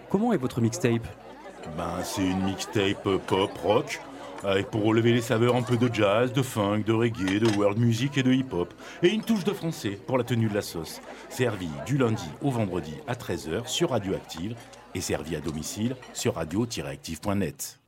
Comment est votre mixtape? C'est une mixtape pop rock, avec pour relever les saveurs un peu de jazz, de funk, de reggae, de world music et de hip-hop. Et une touche de français pour la tenue de la sauce. Servi du lundi au vendredi à 13h sur Radioactive et servi à domicile sur radio-active.net.